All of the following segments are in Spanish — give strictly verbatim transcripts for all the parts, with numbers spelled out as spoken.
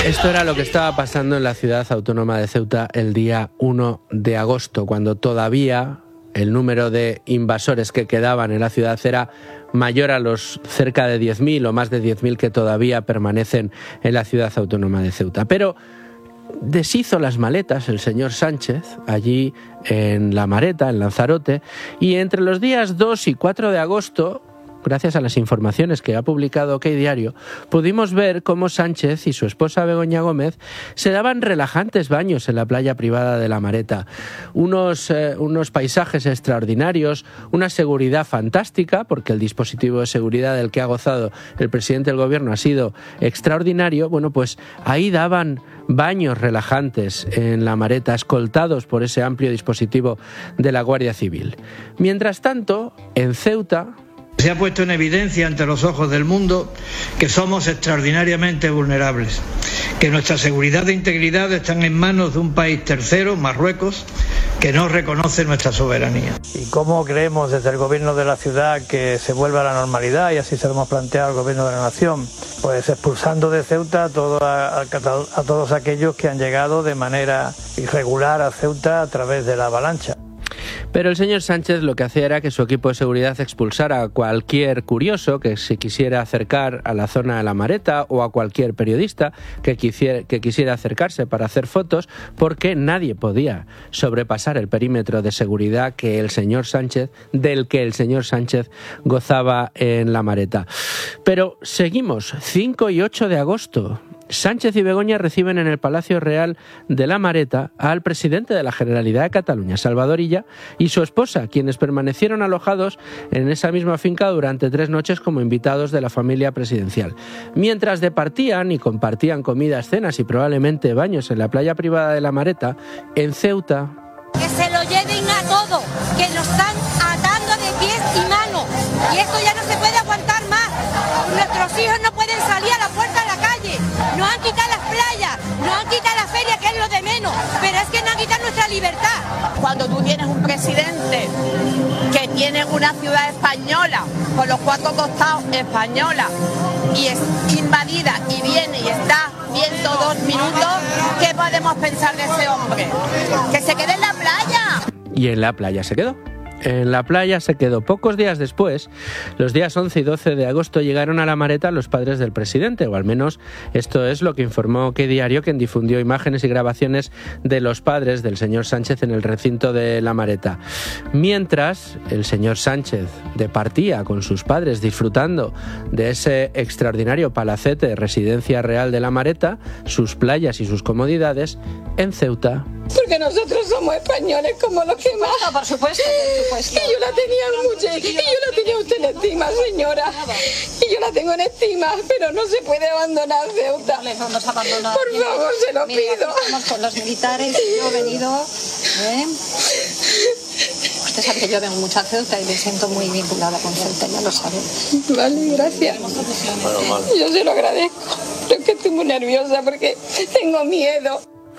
Esto era lo que estaba pasando en la ciudad autónoma de Ceuta el día uno de agosto, cuando todavía el número de invasores que quedaban en la ciudad era mayor a los cerca de diez mil o más de diez mil que todavía permanecen en la ciudad autónoma de Ceuta. Pero deshizo las maletas el señor Sánchez allí en La Mareta, en Lanzarote, y entre los días dos y cuatro de agosto, gracias a las informaciones que ha publicado OK Diario, pudimos ver cómo Sánchez y su esposa Begoña Gómez se daban relajantes baños en la playa privada de La Mareta. Unos, eh, unos paisajes extraordinarios, una seguridad fantástica, porque el dispositivo de seguridad del que ha gozado el presidente del gobierno ha sido extraordinario. Bueno, pues ahí daban baños relajantes en La Mareta, escoltados por ese amplio dispositivo de la Guardia Civil. Mientras tanto, en Ceuta, se ha puesto en evidencia ante los ojos del mundo que somos extraordinariamente vulnerables, que nuestra seguridad e integridad están en manos de un país tercero, Marruecos, que no reconoce nuestra soberanía. ¿Y cómo creemos desde el gobierno de la ciudad que se vuelva a la normalidad? Y así se lo hemos planteado al gobierno de la nación. Pues expulsando de Ceuta a, todo, a, a todos aquellos que han llegado de manera irregular a Ceuta a través de la avalancha. Pero el señor Sánchez lo que hacía era que su equipo de seguridad expulsara a cualquier curioso que se quisiera acercar a la zona de La Mareta o a cualquier periodista que quisiera, que quisiera acercarse para hacer fotos, porque nadie podía sobrepasar el perímetro de seguridad que el señor Sánchez, del que el señor Sánchez gozaba en La Mareta. Pero seguimos, cinco y ocho de agosto. Sánchez y Begoña reciben en el Palacio Real de La Mareta al presidente de la Generalidad de Cataluña, Salvador Illa, y su esposa, quienes permanecieron alojados en esa misma finca durante tres noches como invitados de la familia presidencial. Mientras departían y compartían comidas, cenas y probablemente baños en la playa privada de La Mareta, en Ceuta... Que se lo lleven a todo, que nos están atando de pies y manos, y esto ya no se puede aguantar más. Nuestros hijos no pueden salir a la puerta de la calle, nos han quitado las playas, nos han quitado la feria, que es lo de menos, pero es que nos han quitado nuestra libertad. Cuando tú tienes un presidente que tiene una ciudad española, con los cuatro costados española, y es invadida y viene y está viendo dos minutos, ¿qué podemos pensar de ese hombre? ¡Que se quede en la playa! Y en la playa se quedó. En la playa se quedó. Pocos días después, los días once y doce de agosto, llegaron a La Mareta los padres del presidente, o al menos esto es lo que informó OK Diario, quien difundió imágenes y grabaciones de los padres del señor Sánchez en el recinto de La Mareta. Mientras el señor Sánchez departía con sus padres disfrutando de ese extraordinario palacete, residencia real de La Mareta, sus playas y sus comodidades, en Ceuta. Porque nosotros somos españoles como los que más. Por supuesto, por supuesto. Y yo la tenía mucho, y yo la tenía usted en estima, señora. Y yo la tengo en estima, pero no se puede abandonar Ceuta. No le vamos a abandonar. Por favor, se lo Mira, pido. Estamos con los militares, yo he venido. ¿eh? Usted sabe que yo vengo mucho a Ceuta y me siento muy vinculada con Ceuta, ya lo sabe. Vale, gracias. Yo se lo agradezco. Pero es que estoy muy nerviosa porque tengo miedo.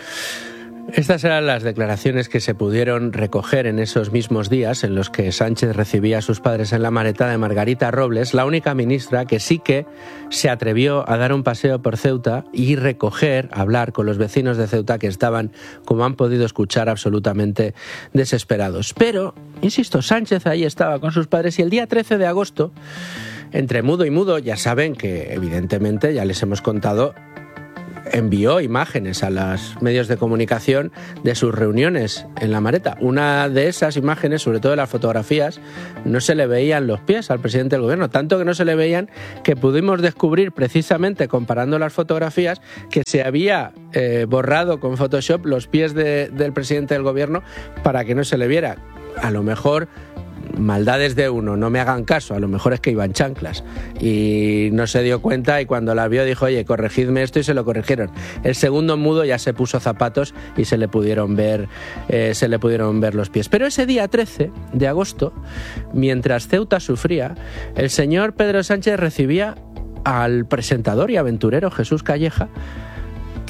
Estas eran las declaraciones que se pudieron recoger en esos mismos días en los que Sánchez recibía a sus padres en La Mareta, de Margarita Robles, la única ministra que sí que se atrevió a dar un paseo por Ceuta y recoger, hablar con los vecinos de Ceuta, que estaban, como han podido escuchar, absolutamente desesperados. Pero, insisto, Sánchez ahí estaba con sus padres, y el día trece de agosto, entre mudo y mudo, ya saben que evidentemente, ya les hemos contado, envió imágenes a los medios de comunicación de sus reuniones en La Mareta. Una de esas imágenes, sobre todo de las fotografías, no se le veían los pies al presidente del gobierno, tanto que no se le veían que pudimos descubrir precisamente comparando las fotografías que se había eh, borrado con Photoshop los pies de, del presidente del gobierno para que no se le viera. A lo mejor maldades de uno, no me hagan caso, a lo mejor es que iban chanclas y no se dio cuenta, y cuando la vio dijo, oye, corregidme esto, y se lo corrigieron. El segundo mudo ya se puso zapatos y se le pudieron ver, eh, se le pudieron ver los pies. Pero ese día trece de agosto, mientras Ceuta sufría, el señor Pedro Sánchez recibía al presentador y aventurero Jesús Calleja,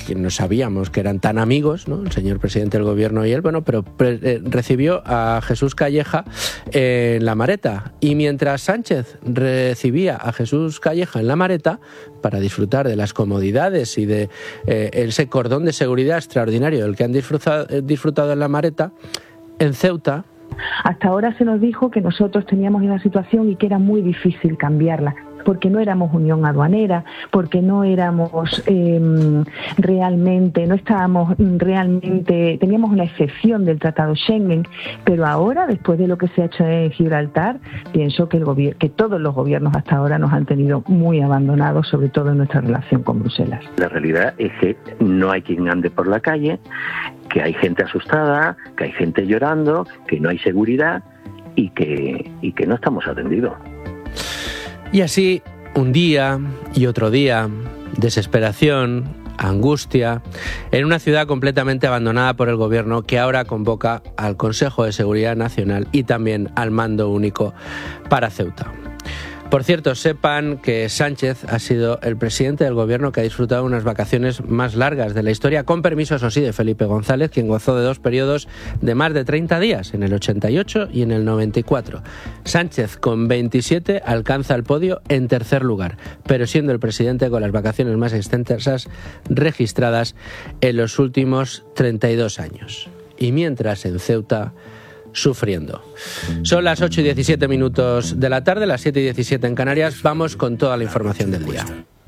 que no sabíamos que eran tan amigos, ¿no?, el señor presidente del gobierno y él, bueno, pero pre- eh, recibió a Jesús Calleja eh, en La Mareta. Y mientras Sánchez recibía a Jesús Calleja en La Mareta, para disfrutar de las comodidades y de eh, ese cordón de seguridad extraordinario del que han disfrutado, eh, disfrutado en La Mareta, en Ceuta... Hasta ahora se nos dijo que nosotros teníamos una situación y que era muy difícil cambiarla, porque no éramos unión aduanera, porque no éramos eh, realmente, no estábamos realmente, teníamos una excepción del Tratado Schengen, pero ahora, después de lo que se ha hecho en Gibraltar, pienso que, el gobier- que todos los gobiernos hasta ahora nos han tenido muy abandonados, sobre todo en nuestra relación con Bruselas. La realidad es que no hay quien ande por la calle, que hay gente asustada, que hay gente llorando, que no hay seguridad y que, y que no estamos atendidos. Y así, un día y otro día, desesperación, angustia, en una ciudad completamente abandonada por el gobierno que ahora convoca al Consejo de Seguridad Nacional y también al mando único para Ceuta. Por cierto, sepan que Sánchez ha sido el presidente del gobierno que ha disfrutado de unas vacaciones más largas de la historia, con permiso, eso sí, de Felipe González, quien gozó de dos periodos de más de treinta días, en el ochenta y ocho y en el noventa y cuatro. Sánchez, con veintisiete, alcanza el podio en tercer lugar, pero siendo el presidente con las vacaciones más extensas registradas en los últimos treinta y dos años. Y mientras en Ceuta, sufriendo. Son las ocho y diecisiete minutos de la tarde, las siete y diecisiete en Canarias. Vamos con toda la información del día.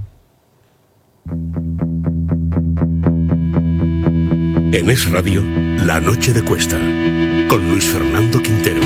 En Es Radio, La Noche de Cuesta, con Luis Fernando Quintero.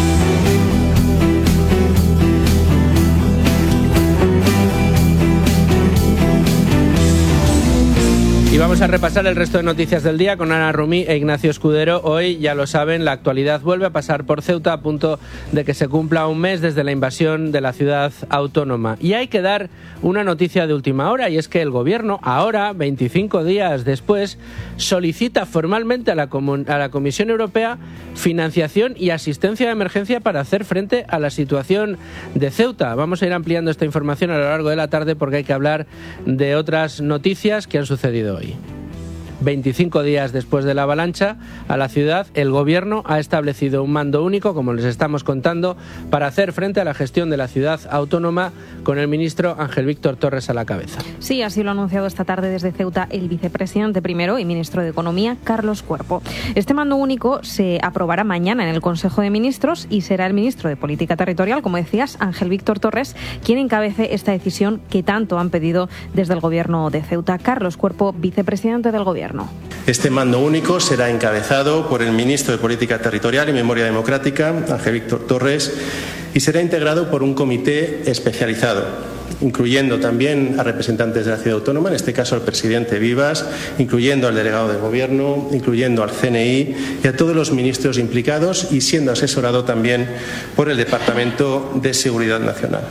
Y vamos a repasar el resto de noticias del día con Ana Rumí e Ignacio Escudero. Hoy, ya lo saben, la actualidad vuelve a pasar por Ceuta a punto de que se cumpla un mes desde la invasión de la ciudad autónoma. Y hay que dar una noticia de última hora, y es que el gobierno, ahora, veinticinco días después, solicita formalmente a la, comun- a la Comisión Europea financiación y asistencia de emergencia para hacer frente a la situación de Ceuta. Vamos a ir ampliando esta información a lo largo de la tarde porque hay que hablar de otras noticias que han sucedido hoy. veinticinco días después de la avalancha, a la ciudad, el gobierno ha establecido un mando único, como les estamos contando, para hacer frente a la gestión de la ciudad autónoma, con el ministro Ángel Víctor Torres a la cabeza. Sí, así lo ha anunciado esta tarde desde Ceuta el vicepresidente primero y ministro de Economía, Carlos Cuerpo. Este mando único se aprobará mañana en el Consejo de Ministros y será el ministro de Política Territorial, como decías, Ángel Víctor Torres, quien encabece esta decisión que tanto han pedido desde el gobierno de Ceuta. Carlos Cuerpo, vicepresidente del gobierno. Este mando único será encabezado por el ministro de Política Territorial y Memoria Democrática, Ángel Víctor Torres, y será integrado por un comité especializado, incluyendo también a representantes de la ciudad autónoma, en este caso al presidente Vivas, incluyendo al delegado de gobierno, incluyendo al C N I y a todos los ministros implicados, y siendo asesorado también por el Departamento de Seguridad Nacional.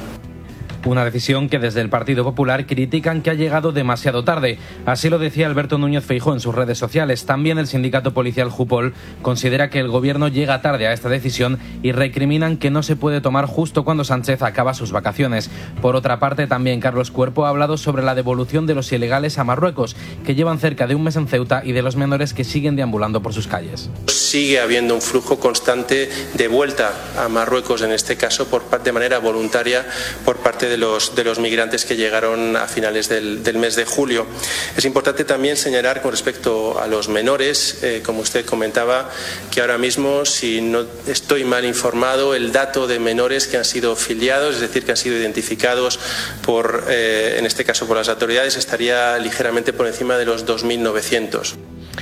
Una decisión que desde el Partido Popular critican que ha llegado demasiado tarde. Así lo decía Alberto Núñez Feijóo en sus redes sociales. También el sindicato policial Jupol considera que el gobierno llega tarde a esta decisión y recriminan que no se puede tomar justo cuando Sánchez acaba sus vacaciones. Por otra parte, también Carlos Cuerpo ha hablado sobre la devolución de los ilegales a Marruecos, que llevan cerca de un mes en Ceuta, y de los menores que siguen deambulando por sus calles. Sigue habiendo un flujo constante de vuelta a Marruecos, en este caso por, de manera voluntaria, por parte de los, de los migrantes que llegaron a finales del, del mes de julio. Es importante también señalar con respecto a los menores, eh, como usted comentaba, que ahora mismo, si no estoy mal informado, el dato de menores que han sido filiados, es decir, que han sido identificados por, eh, en este caso por las autoridades, estaría ligeramente por encima de los dos mil novecientos.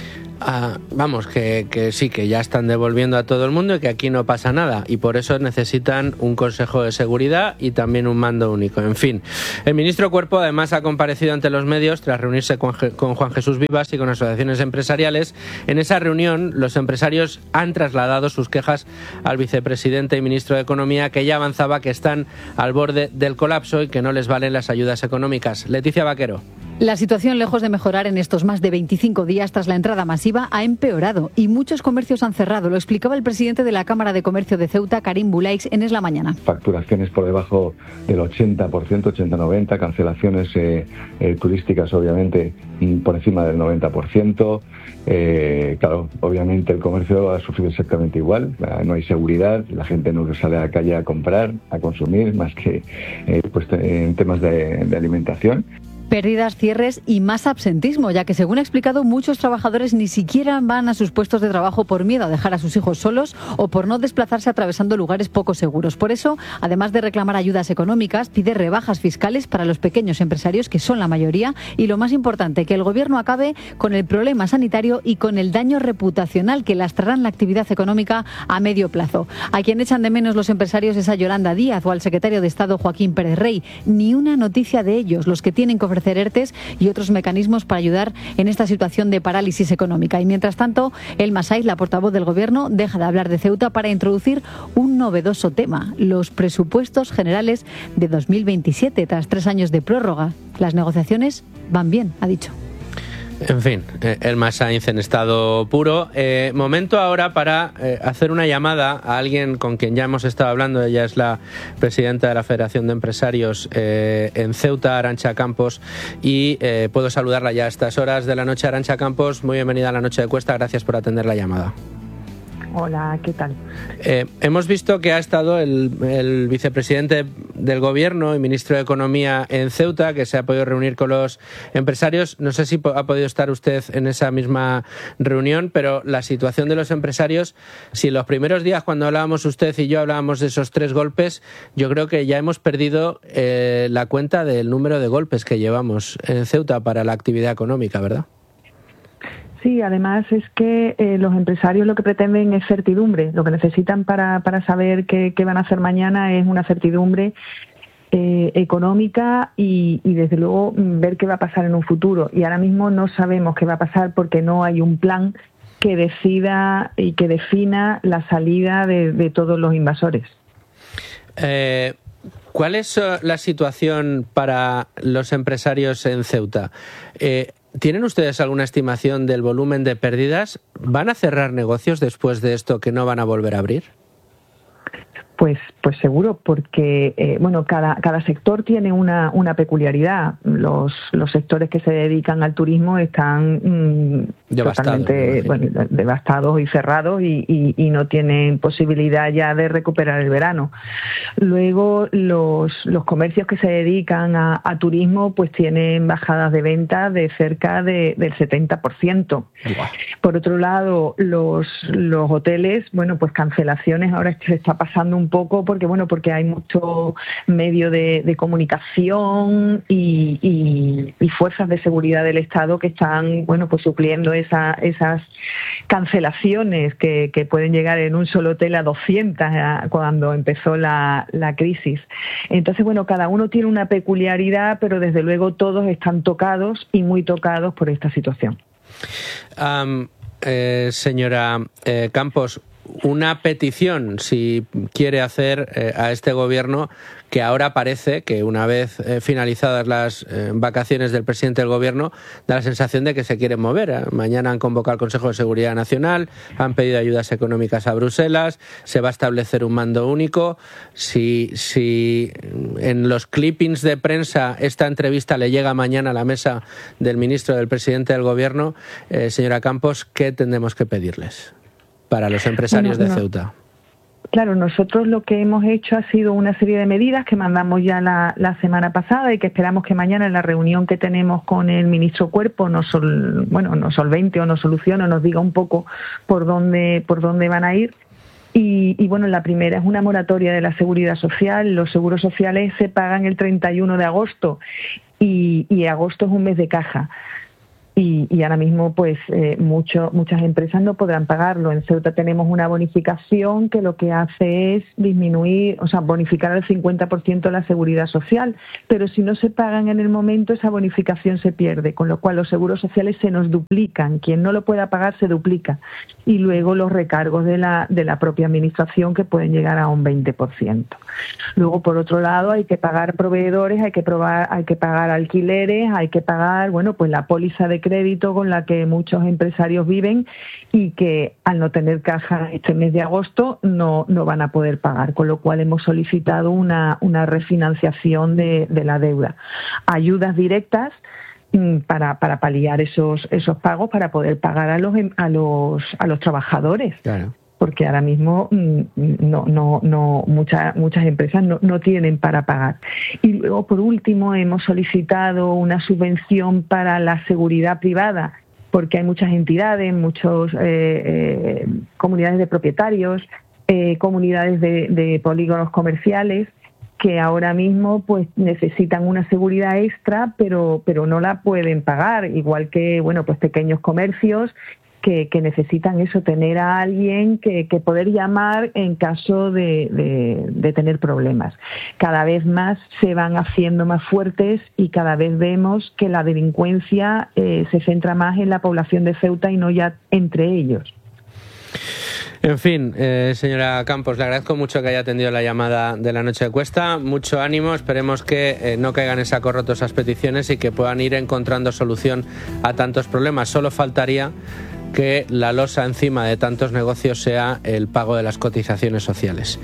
Ah, vamos, que, que sí, que ya están devolviendo a todo el mundo y que aquí no pasa nada, y por eso necesitan un Consejo de Seguridad y también un mando único. En fin, el ministro Cuerpo además ha comparecido ante los medios tras reunirse con, con Juan Jesús Vivas y con asociaciones empresariales. En esa reunión, los empresarios han trasladado sus quejas al vicepresidente y ministro de Economía, que ya avanzaba que están al borde del colapso y que no les valen las ayudas económicas. Leticia Vaquero. La situación, lejos de mejorar en estos más de veinticinco días tras la entrada masiva, ha empeorado y muchos comercios han cerrado. Lo explicaba el presidente de la Cámara de Comercio de Ceuta, Karim Bulaix, en Es la Mañana. Facturaciones por debajo del ochenta por ciento, ochenta noventa, cancelaciones eh, eh, turísticas obviamente por encima del noventa por ciento. Eh, claro, obviamente el comercio ha sufrido exactamente igual. No hay seguridad, la gente no sale a la calle a comprar, a consumir, más que eh, pues, en temas de, de alimentación. Pérdidas, cierres y más absentismo, ya que, según ha explicado, muchos trabajadores ni siquiera van a sus puestos de trabajo por miedo a dejar a sus hijos solos o por no desplazarse atravesando lugares poco seguros. Por eso, además de reclamar ayudas económicas, pide rebajas fiscales para los pequeños empresarios, que son la mayoría, y lo más importante, que el Gobierno acabe con el problema sanitario y con el daño reputacional que lastrarán la actividad económica a medio plazo. A quien echan de menos los empresarios es a Yolanda Díaz o al secretario de Estado Joaquín Pérez Rey. Ni una noticia de ellos, los que tienen que ofrecer ERTES y otros mecanismos para ayudar en esta situación de parálisis económica. Y mientras tanto, Elma Saiz, la portavoz del Gobierno, deja de hablar de Ceuta para introducir un novedoso tema: los presupuestos generales de dos mil veintisiete, tras tres años de prórroga. Las negociaciones van bien, ha dicho. En fin, eh, Elma Saiz en estado puro. Eh, momento ahora para eh, hacer una llamada a alguien con quien ya hemos estado hablando. Ella es la presidenta de la Federación de Empresarios eh, en Ceuta, Arantxa Campos, y eh, puedo saludarla ya a estas horas de la noche. Arantxa Campos, muy bienvenida a La Noche de Cuesta. Gracias por atender la llamada. Hola, ¿qué tal? Eh, hemos visto que ha estado el, el vicepresidente del Gobierno y ministro de Economía en Ceuta, que se ha podido reunir con los empresarios. No sé si ha podido estar usted en esa misma reunión, pero la situación de los empresarios, si en los primeros días, cuando hablábamos usted y yo, hablábamos de esos tres golpes, yo creo que ya hemos perdido eh, la cuenta del número de golpes que llevamos en Ceuta para la actividad económica, ¿verdad? Sí, además es que eh, los empresarios lo que pretenden es certidumbre. Lo que necesitan para, para saber qué, qué van a hacer mañana es una certidumbre eh, económica y, y, desde luego, ver qué va a pasar en un futuro. Y ahora mismo no sabemos qué va a pasar porque no hay un plan que decida y que defina la salida de, de todos los invasores. Eh... ¿Cuál es la situación para los empresarios en Ceuta? Eh, ¿Tienen ustedes alguna estimación del volumen de pérdidas? ¿Van a cerrar negocios después de esto que no van a volver a abrir? Pues, pues seguro, porque eh, bueno, cada, cada sector tiene una, una peculiaridad. Los, los sectores que se dedican al turismo están mmm, Devastado, totalmente bueno, devastados y cerrados y, y, y no tienen posibilidad ya de recuperar el verano. Luego, los, los comercios que se dedican a, a turismo pues tienen bajadas de ventas de cerca de, del setenta por ciento. Wow. Por otro lado, los, los hoteles, bueno, pues cancelaciones ahora es que se está pasando un poco porque bueno porque hay mucho medio de, de comunicación y, y, y fuerzas de seguridad del Estado que están bueno pues supliendo esa, esas cancelaciones que, que pueden llegar en un solo hotel a doscientas cuando empezó la, la crisis. Entonces bueno, cada uno tiene una peculiaridad, pero desde luego todos están tocados y muy tocados por esta situación. Um, eh, señora eh, Campos, una petición, si quiere hacer eh, a este Gobierno, que ahora parece que una vez eh, finalizadas las eh, vacaciones del presidente del Gobierno, da la sensación de que se quiere mover. Eh, mañana han convocado al Consejo de Seguridad Nacional, han pedido ayudas económicas a Bruselas, se va a establecer un mando único. Si, si en los clippings de prensa esta entrevista le llega mañana a la mesa del ministro del presidente del Gobierno, eh, señora Campos, ¿qué tendremos que pedirles para los empresarios bueno, de no. Ceuta? Claro, nosotros lo que hemos hecho ha sido una serie de medidas que mandamos ya la, la semana pasada y que esperamos que mañana en la reunión que tenemos con el ministro Cuerpo nos sol, bueno nos solvente o nos solucione o nos diga un poco por dónde por dónde van a ir. Y, y bueno, la primera es una moratoria de la seguridad social. Los seguros sociales se pagan el treinta y uno de agosto y, y agosto es un mes de caja. Y, y ahora mismo pues eh, mucho, muchas empresas no podrán pagarlo. En Ceuta tenemos una bonificación que lo que hace es disminuir, o sea, bonificar al cincuenta por ciento la seguridad social, pero si no se pagan en el momento esa bonificación se pierde, con lo cual los seguros sociales se nos duplican, quien no lo pueda pagar se duplica, y luego los recargos de la, de la propia administración que pueden llegar a un veinte por ciento. Luego, por otro lado, hay que pagar proveedores, hay que, probar, hay que pagar alquileres, hay que pagar, bueno, pues la póliza de crédito con la que muchos empresarios viven y que al no tener caja este mes de agosto no, no van a poder pagar, con lo cual hemos solicitado una, una refinanciación de, de la deuda. Ayudas directas para, para paliar esos, esos pagos, para poder pagar a los, a los, a los trabajadores. Claro. Porque ahora mismo no, no, no, muchas, muchas empresas no, no tienen para pagar. Y luego, por último, hemos solicitado una subvención para la seguridad privada, porque hay muchas entidades, muchas eh, eh, comunidades de propietarios, eh, comunidades de, de polígonos comerciales, que ahora mismo pues necesitan una seguridad extra, pero, pero no la pueden pagar, igual que, bueno, pues pequeños comercios, Que, que necesitan eso, tener a alguien que, que poder llamar en caso de, de, de tener problemas. Cada vez más se van haciendo más fuertes y cada vez vemos que la delincuencia eh, se centra más en la población de Ceuta y no ya entre ellos. En fin, eh, señora Campos, le agradezco mucho que haya atendido la llamada de la noche de Cuesta. Mucho ánimo, esperemos que eh, no caigan en saco roto esas peticiones y que puedan ir encontrando solución a tantos problemas. Solo faltaría que la losa encima de tantos negocios sea el pago de las cotizaciones sociales.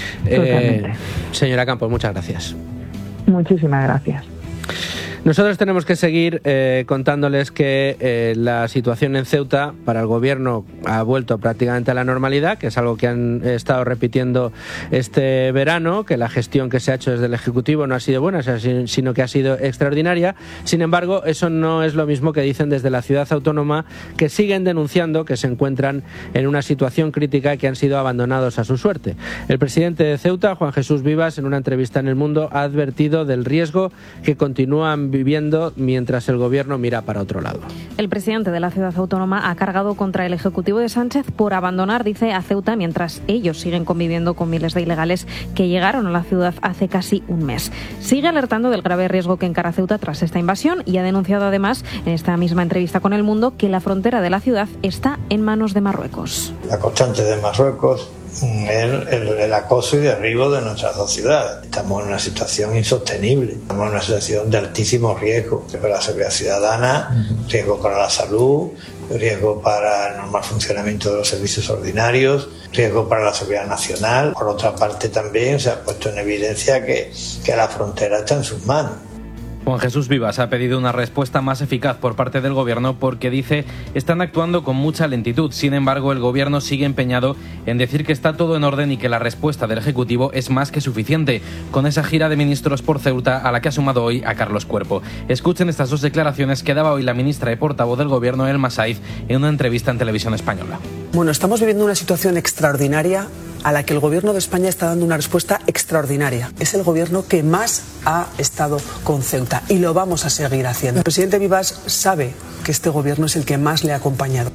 Eh, señora Campos, muchas gracias. Muchísimas gracias. Nosotros tenemos que seguir eh, contándoles que eh, la situación en Ceuta para el gobierno ha vuelto prácticamente a la normalidad, que es algo que han estado repitiendo este verano, que la gestión que se ha hecho desde el Ejecutivo no ha sido buena, sino que ha sido extraordinaria. Sin embargo, eso no es lo mismo que dicen desde la ciudad autónoma, que siguen denunciando que se encuentran en una situación crítica y que han sido abandonados a su suerte. El presidente de Ceuta, Juan Jesús Vivas, en una entrevista en El Mundo, ha advertido del riesgo que continúan viviendo mientras el gobierno mira para otro lado. El presidente de la ciudad autónoma ha cargado contra el Ejecutivo de Sánchez por abandonar, dice, a Ceuta mientras ellos siguen conviviendo con miles de ilegales que llegaron a la ciudad hace casi un mes. Sigue alertando del grave riesgo que encara Ceuta tras esta invasión y ha denunciado además en esta misma entrevista con El Mundo que la frontera de la ciudad está en manos de Marruecos. La constante de Marruecos, El, el, el acoso y derribo de nuestras dos ciudades. Estamos en una situación insostenible, estamos en una situación de altísimo riesgo para la seguridad ciudadana, riesgo para la salud, riesgo para el normal funcionamiento de los servicios ordinarios, riesgo para la seguridad nacional. Por otra parte, también se ha puesto en evidencia que, que la frontera está en sus manos. Juan Jesús Vivas ha pedido una respuesta más eficaz por parte del gobierno porque, dice, están actuando con mucha lentitud. Sin embargo, el gobierno sigue empeñado en decir que está todo en orden y que la respuesta del Ejecutivo es más que suficiente, con esa gira de ministros por Ceuta a la que ha sumado hoy a Carlos Cuerpo. Escuchen estas dos declaraciones que daba hoy la ministra y portavoz del gobierno, Elma Saiz, en una entrevista en Televisión Española. Bueno, estamos viviendo una situación extraordinaria a la que el gobierno de España está dando una respuesta extraordinaria. Es el gobierno que más ha estado con Ceuta y lo vamos a seguir haciendo. El presidente Vivas sabe que este gobierno es el que más le ha acompañado.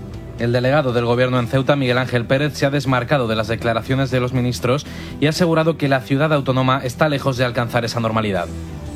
El delegado del gobierno en Ceuta, Miguel Ángel Pérez, se ha desmarcado de las declaraciones de los ministros y ha asegurado que la ciudad autónoma está lejos de alcanzar esa normalidad.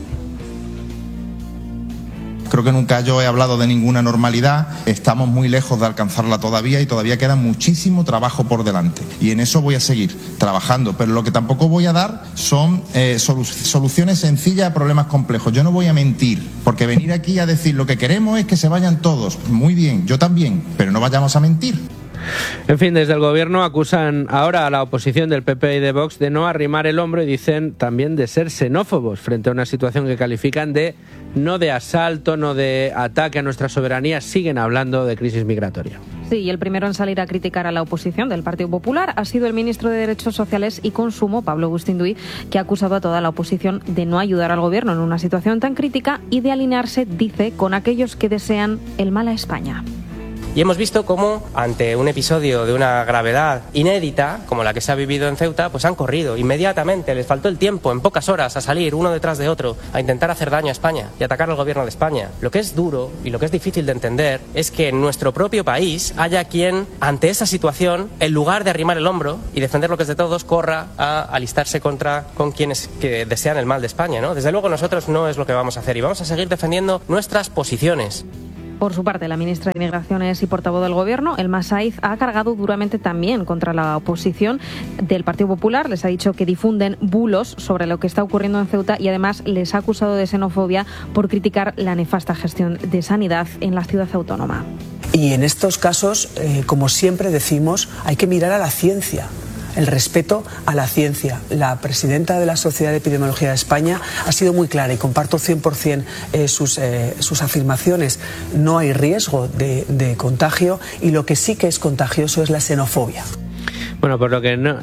Creo que nunca yo he hablado de ninguna normalidad, estamos muy lejos de alcanzarla todavía y todavía queda muchísimo trabajo por delante. Y en eso voy a seguir trabajando, pero lo que tampoco voy a dar son eh, solu- soluciones sencillas a problemas complejos. Yo no voy a mentir, porque venir aquí a decir lo que queremos es que se vayan todos. Muy bien, yo también, pero no vayamos a mentir. En fin, desde el gobierno acusan ahora a la oposición del P P y de Vox de no arrimar el hombro y dicen también de ser xenófobos frente a una situación que califican de no de asalto, no de ataque a nuestra soberanía. Siguen hablando de crisis migratoria. Sí, y el primero en salir a criticar a la oposición del Partido Popular ha sido el ministro de Derechos Sociales y Consumo, Pablo Agustín-Duy, que ha acusado a toda la oposición de no ayudar al gobierno en una situación tan crítica y de alinearse, dice, con aquellos que desean el mal a España. Y hemos visto cómo, ante un episodio de una gravedad inédita, como la que se ha vivido en Ceuta, pues han corrido inmediatamente, les faltó el tiempo, en pocas horas, a salir uno detrás de otro, a intentar hacer daño a España y atacar al gobierno de España. Lo que es duro y lo que es difícil de entender es que en nuestro propio país haya quien, ante esa situación, en lugar de arrimar el hombro y defender lo que es de todos, corra a alistarse contra con quienes que desean el mal de España, ¿no? Desde luego nosotros no es lo que vamos a hacer y vamos a seguir defendiendo nuestras posiciones. Por su parte, la ministra de Migraciones y portavoz del Gobierno, Elma Saiz, ha cargado duramente también contra la oposición del Partido Popular. Les ha dicho que difunden bulos sobre lo que está ocurriendo en Ceuta y además les ha acusado de xenofobia por criticar la nefasta gestión de sanidad en la ciudad autónoma. Y en estos casos, eh, como siempre decimos, hay que mirar a la ciencia. El respeto a la ciencia. La presidenta de la Sociedad de Epidemiología de España ha sido muy clara y comparto cien por ciento eh, sus, eh, sus afirmaciones. No hay riesgo de, de contagio y lo que sí que es contagioso es la xenofobia. Bueno, por lo que no...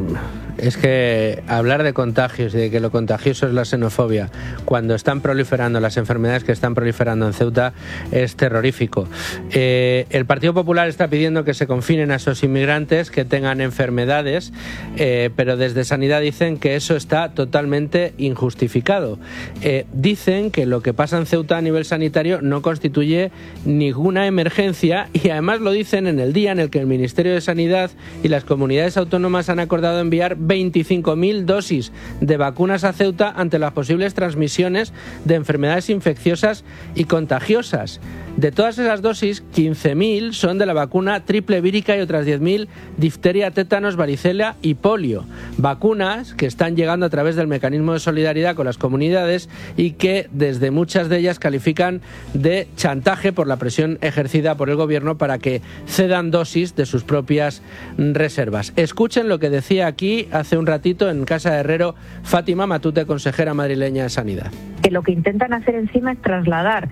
Es que hablar de contagios y de que lo contagioso es la xenofobia cuando están proliferando las enfermedades que están proliferando en Ceuta es terrorífico. Eh, el Partido Popular está pidiendo que se confinen a esos inmigrantes que tengan enfermedades, eh, pero desde Sanidad dicen que eso está totalmente injustificado. Eh, dicen que lo que pasa en Ceuta a nivel sanitario no constituye ninguna emergencia y además lo dicen en el día en el que el Ministerio de Sanidad y las comunidades autónomas han acordado enviar veinticinco mil dosis de vacunas a Ceuta ante las posibles transmisiones de enfermedades infecciosas y contagiosas. De todas esas dosis, quince mil son de la vacuna triple vírica y otras diez mil difteria, tétanos, varicela y polio. Vacunas que están llegando a través del mecanismo de solidaridad con las comunidades y que desde muchas de ellas califican de chantaje por la presión ejercida por el gobierno para que cedan dosis de sus propias reservas. Escuchen lo que decía aquí hace un ratito en Casa de Herrero Fátima Matute, consejera madrileña de Sanidad. Que lo que intentan hacer encima es trasladar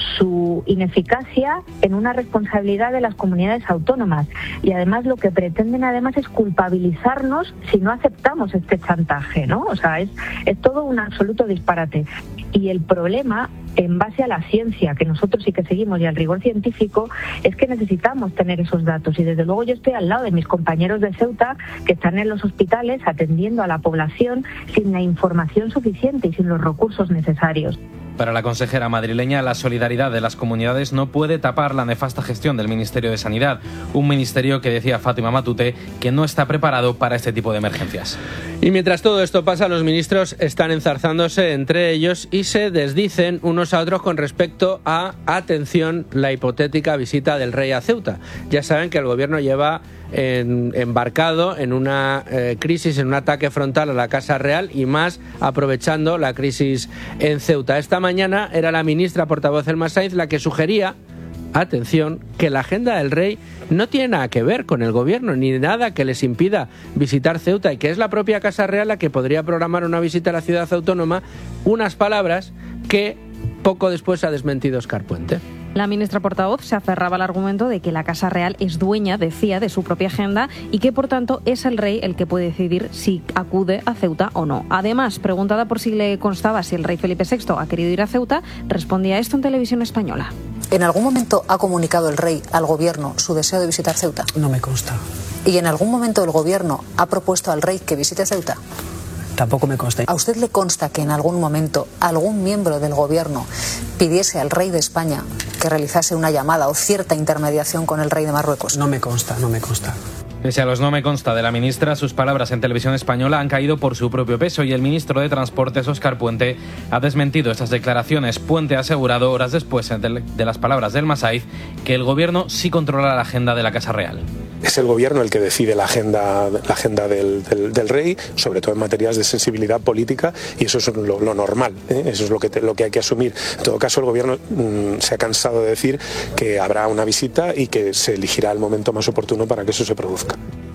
su ineficacia en una responsabilidad de las comunidades autónomas y además lo que pretenden además es culpabilizarnos si no aceptamos este chantaje, ¿no? O sea, es, es todo un absoluto disparate. Y el problema, en base a la ciencia, que nosotros sí que seguimos, y al rigor científico, es que necesitamos tener esos datos. Y desde luego yo estoy al lado de mis compañeros de Ceuta que están en los hospitales atendiendo a la población sin la información suficiente y sin los recursos necesarios. Para la consejera madrileña, la solidaridad de las comunidades no puede tapar la nefasta gestión del Ministerio de Sanidad, un ministerio que decía Fátima Matute que no está preparado para este tipo de emergencias. Y mientras todo esto pasa, los ministros están enzarzándose entre ellos y se desdicen unos a otros con respecto a, atención, la hipotética visita del rey a Ceuta. Ya saben que el gobierno lleva En, embarcado en una eh, crisis, en un ataque frontal a la Casa Real y más aprovechando la crisis en Ceuta. Esta mañana era la ministra portavoz Elma Saiz la que sugería, atención, que la agenda del rey no tiene nada que ver con el gobierno ni nada que les impida visitar Ceuta y que es la propia Casa Real la que podría programar una visita a la ciudad autónoma, unas palabras que poco después ha desmentido Óscar Puente. La ministra portavoz se aferraba al argumento de que la Casa Real es dueña, decía, de su propia agenda y que, por tanto, es el rey el que puede decidir si acude a Ceuta o no. Además, preguntada por si le constaba si el rey Felipe sexto ha querido ir a Ceuta, respondía esto en Televisión Española. ¿En algún momento ha comunicado el rey al gobierno su deseo de visitar Ceuta? No me consta. ¿Y en algún momento el gobierno ha propuesto al rey que visite Ceuta? Tampoco me consta. ¿A usted le consta que en algún momento algún miembro del gobierno pidiese al rey de España que realizase una llamada o cierta intermediación con el rey de Marruecos? No me consta, no me consta. Pese a los no me consta de la ministra, sus palabras en Televisión Española han caído por su propio peso y el ministro de Transportes, Óscar Puente, ha desmentido estas declaraciones. Puente ha asegurado, horas después de las palabras de Elma Saiz, que el gobierno sí controla la agenda de la Casa Real. Es el gobierno el que decide la agenda, la agenda del, del, del rey, sobre todo en materias de sensibilidad política, y eso es lo, lo normal, ¿eh? Eso es lo que, te, lo que hay que asumir. En todo caso, el gobierno mmm, se ha cansado de decir que habrá una visita y que se elegirá el momento más oportuno para que eso se produzca.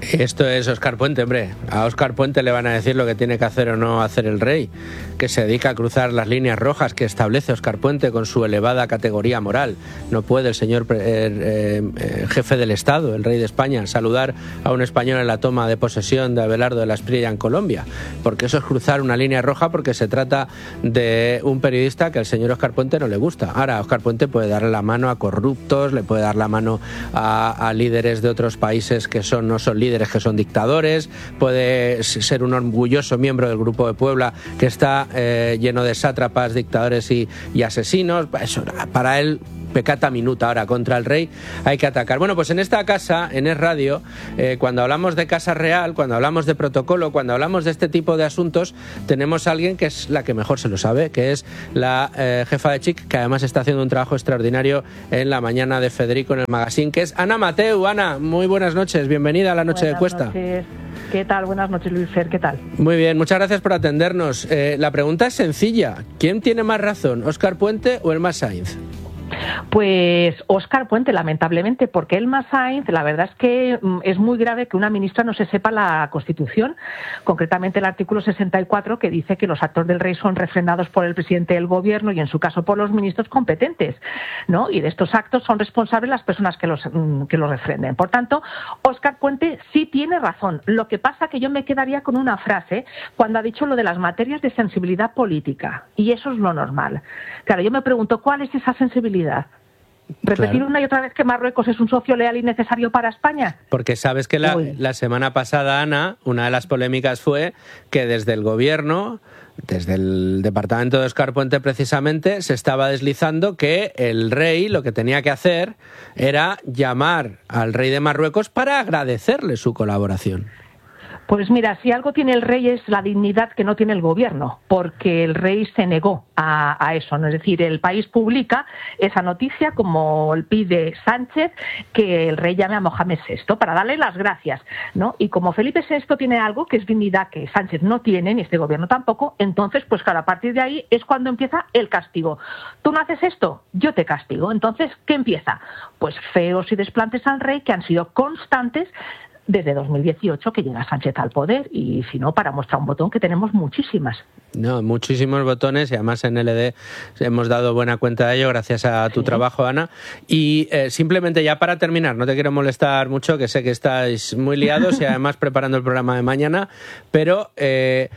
Esto es Óscar Puente, hombre. A Óscar Puente le van a decir lo que tiene que hacer o no hacer el rey, que se dedica a cruzar las líneas rojas que establece Óscar Puente con su elevada categoría moral. No puede el señor eh, eh, jefe del Estado, el rey de España, saludar a un español en la toma de posesión de Abelardo de la Espriella en Colombia, porque eso es cruzar una línea roja, porque se trata de un periodista que al señor Óscar Puente no le gusta. Ahora, Óscar Puente puede darle la mano a corruptos, le puede dar la mano a, a líderes de otros países que son no son líderes, que son dictadores, puede ser un orgulloso miembro del Grupo de Puebla que está eh, lleno de sátrapas, dictadores y, y asesinos. Eso, para él, peccata minuta. Ahora, contra el rey hay que atacar. Bueno, pues en esta casa, en Es Radio, eh, cuando hablamos de Casa Real, cuando hablamos de protocolo, cuando hablamos de este tipo de asuntos, tenemos a alguien que es la que mejor se lo sabe, que es la eh, jefa de Chic, que además está haciendo un trabajo extraordinario en la mañana de Federico en el magazine, que es Ana Mateu. Ana, muy buenas noches, bienvenida a la Noche buenas de Cuesta. Noches. ¿Qué tal? Buenas noches, Luis Fer, ¿qué tal? Muy bien, muchas gracias por atendernos. Eh, la pregunta es sencilla, ¿quién tiene más razón, Óscar Puente o Elma Sainz? Pues Óscar Puente, lamentablemente, porque Elma Sainz, la verdad es que es muy grave que una ministra no se sepa la Constitución, concretamente el artículo sesenta y cuatro, que dice que los actos del rey son refrendados por el presidente del gobierno y en su caso por los ministros competentes, ¿no? Y de estos actos son responsables las personas que los, que los refrenden. Por tanto, Óscar Puente sí tiene razón. Lo que pasa que yo me quedaría con una frase cuando ha dicho lo de las materias de sensibilidad política, y eso es lo normal. Claro, yo me pregunto, ¿cuál es esa sensibilidad? ¿Repetir claro. una y otra vez que Marruecos es un socio leal y necesario para España? Porque sabes que la, la semana pasada, Ana, una de las polémicas fue que desde el gobierno, desde el departamento de Óscar Puente precisamente, se estaba deslizando que el rey lo que tenía que hacer era llamar al rey de Marruecos para agradecerle su colaboración. Pues mira, si algo tiene el rey es la dignidad que no tiene el gobierno, porque el rey se negó a, a eso, ¿no? Es decir, el país publica esa noticia como pide Sánchez, que el rey llame a Mohamed sexto para darle las gracias, ¿no? Y como Felipe sexto tiene algo que es dignidad que Sánchez no tiene, ni este gobierno tampoco, entonces, pues claro, a partir de ahí es cuando empieza el castigo. Tú no haces esto, yo te castigo. Entonces, ¿qué empieza? Pues feos y desplantes al rey que han sido constantes desde dos mil dieciocho que llega Sánchez al poder, y si no, para mostrar un botón que tenemos muchísimas. No, muchísimos botones, y además en L D hemos dado buena cuenta de ello gracias a tu sí. trabajo, Ana. Y eh, simplemente ya para terminar, no te quiero molestar mucho, que sé que estáis muy liados y además preparando el programa de mañana, pero... Eh,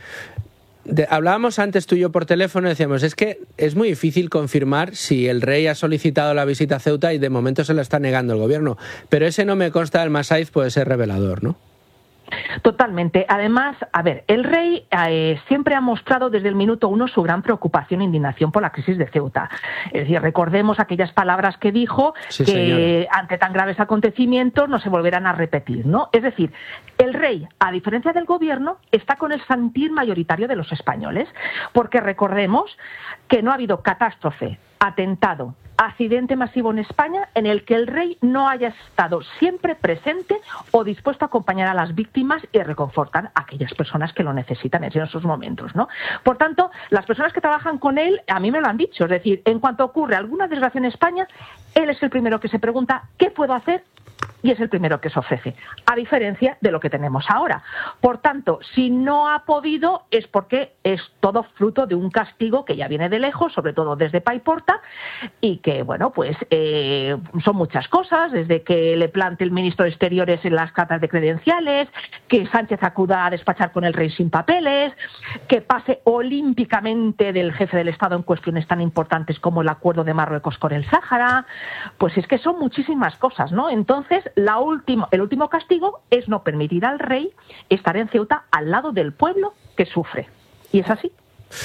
De, hablábamos antes tú y yo por teléfono y decíamos, es que es muy difícil confirmar si el rey ha solicitado la visita a Ceuta y de momento se la está negando el gobierno, pero ese no me consta del Masaiz, puede ser revelador, ¿no? Totalmente. Además, a ver, el rey eh, siempre ha mostrado desde el minuto uno su gran preocupación e indignación por la crisis de Ceuta. Es decir, recordemos aquellas palabras que dijo, sí, que señora. ante tan graves acontecimientos no se volverán a repetir, ¿no? Es decir, el rey, a diferencia del gobierno, está con el sentir mayoritario de los españoles, porque recordemos que no ha habido catástrofe, atentado, accidente masivo en España en el que el rey no haya estado siempre presente o dispuesto a acompañar a las víctimas y reconfortar a aquellas personas que lo necesitan en esos momentos, ¿no? Por tanto, las personas que trabajan con él, a mí me lo han dicho, es decir, en cuanto ocurre alguna desgracia en España, él es el primero que se pregunta ¿qué puedo hacer? Y es el primero que se ofrece, a diferencia de lo que tenemos ahora. Por tanto, si no ha podido es porque es todo fruto de un castigo que ya viene de lejos, sobre todo desde Paiporta, y que, bueno, pues eh, son muchas cosas, desde que le plante el ministro de Exteriores en las cartas de credenciales, que Sánchez acuda a despachar con el rey sin papeles, que pase olímpicamente del jefe del Estado en cuestiones tan importantes como el acuerdo de Marruecos con el Sáhara. Pues es que son muchísimas cosas, ¿no? Entonces, La última, el último castigo es no permitir al rey estar en Ceuta al lado del pueblo que sufre. Y es así.